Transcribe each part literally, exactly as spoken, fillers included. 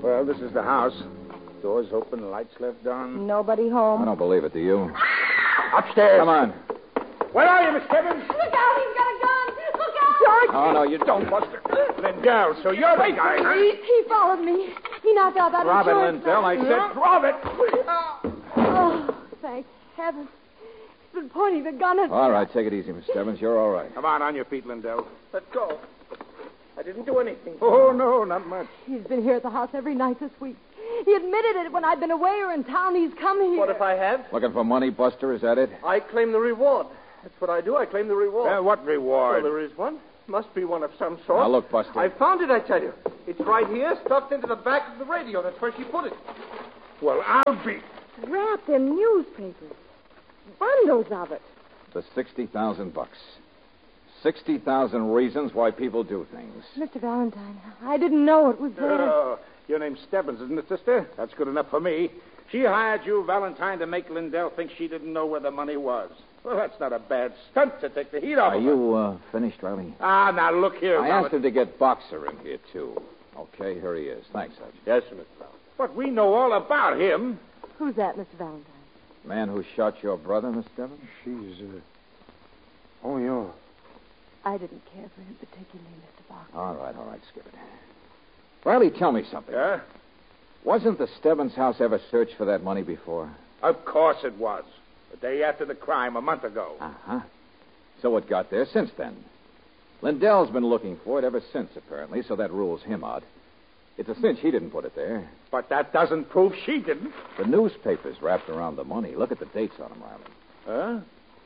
Well, this is the house. Doors open, lights left on. Nobody home. I don't believe it, do you? Upstairs. Come on. Where are you, Miss Stebbins? Look out, he's got a gun. Look out. George. Oh, no, you don't, Buster. Lindell, so you're the guy, huh? He, he followed me. He knocked out that Drop it, insurance Lindell. I man. said drop it. Oh, thank heaven. He's been pointing the gun at me. All right, take it easy, Miss Stebbins. You're all right. Come on, on your feet, Lindell. Let go. I didn't do anything. Oh, no, not much. He's been here at the house every night this week. He admitted it when I'd been away or in town. He's come here. What if I have? Looking for money, Buster? Is that it? I claim the reward. That's what I do. I claim the reward. Uh, what reward? Well, there is one. Must be one of some sort. Now, look, Buster. I found it, I tell you. It's right here, stuffed into the back of the radio. That's where she put it. Well, I'll be... Wrapped in newspapers. Bundles of it. The sixty thousand bucks. Sixty thousand reasons why people do things. Mister Valentine, I didn't know it was there. Oh, your name's Stebbins, isn't it, sister? That's good enough for me. She hired you, Valentine, to make Lindell think she didn't know where the money was. Well, that's not a bad stunt to take the heat off Are of her. you uh, finished, Riley? Ah, now look here, I Valentine. asked him to get Boxer in here, too. Okay, here he is. Thanks, Sergeant. Yes, Mister Brown. But we know all about him. Who's that, Mister Valentine? Man who shot your brother, Miss Stebbins? She's, uh... Oh, yeah. I didn't care for him particularly, Mister Boxer. All right, all right, skip it. Riley, tell me something. Yeah? Wasn't the Stebbins house ever searched for that money before? Of course it was. The day after the crime, a month ago. Uh-huh. So it got there since then. Lindell's been looking for it ever since, apparently, so that rules him out. It's a cinch he didn't put it there. But that doesn't prove she didn't. The newspapers wrapped around the money. Look at the dates on them, Riley. Huh?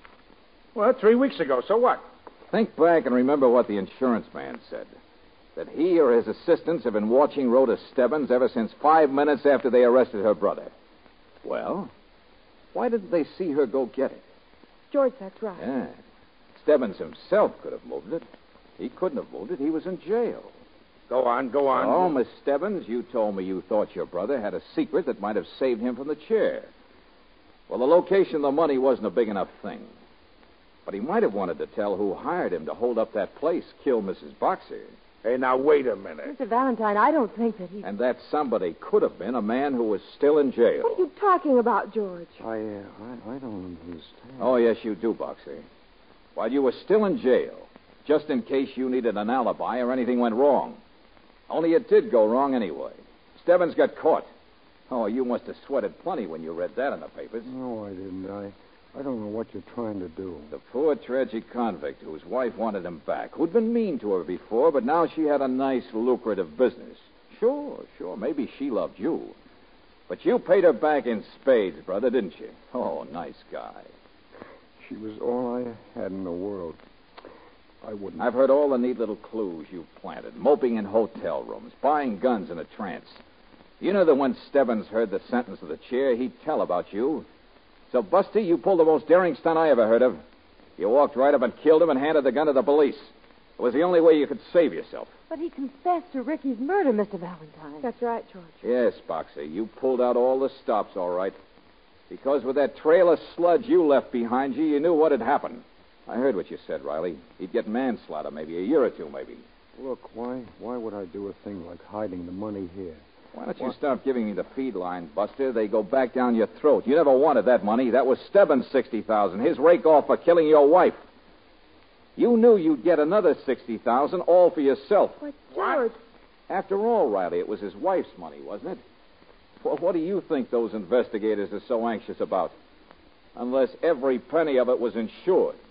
Well, three weeks ago, so what? Think back and remember what the insurance man said. That he or his assistants have been watching Rhoda Stebbins ever since five minutes after they arrested her brother. Well, why didn't they see her go get it? George, that's right. Yeah. Stebbins himself could have moved it. He couldn't have moved it. He was in jail. Go on, go on. Oh, Miss Stebbins, you told me you thought your brother had a secret that might have saved him from the chair. Well, the location of the money wasn't a big enough thing. But he might have wanted to tell who hired him to hold up that place, kill Missus Boxer. Hey, now, wait a minute. Mister Valentine, I don't think that he... And that somebody could have been a man who was still in jail. What are you talking about, George? I, uh, I, I don't understand. Oh, yes, you do, Boxer. While you were still in jail, just in case you needed an alibi or anything went wrong. Only it did go wrong anyway. Stebbins got caught. Oh, you must have sweated plenty when you read that in the papers. No, I didn't. I, I don't know what you're trying to do. The poor, tragic convict whose wife wanted him back, who'd been mean to her before, but now she had a nice, lucrative business. Sure, sure, maybe she loved you. But you paid her back in spades, brother, didn't you? Oh, nice guy. She was all I had in the world. I wouldn't... I've heard all the neat little clues you've planted. Moping in hotel rooms, buying guns in a trance. You know that when Stebbins heard the sentence of the chair, he'd tell about you. So, Busty, you pulled the most daring stunt I ever heard of. You walked right up and killed him and handed the gun to the police. It was the only way you could save yourself. But he confessed to Ricky's murder, Mister Valentine. That's right, George. Yes, Boxer, you pulled out all the stops, all right. Because with that trail of sludge you left behind you, you knew what had happened. I heard what you said, Riley. He'd get manslaughter, maybe a year or two, maybe. Look, why why would I do a thing like hiding the money here? Why don't you stop giving me the feed line, Buster? They go back down your throat. You never wanted that money. That was Stebbins' sixty thousand dollars, his rake-off for killing your wife. You knew you'd get another sixty thousand dollars all for yourself. But, George... After all, Riley, it was his wife's money, wasn't it? Well, what do you think those investigators are so anxious about? Unless every penny of it was insured.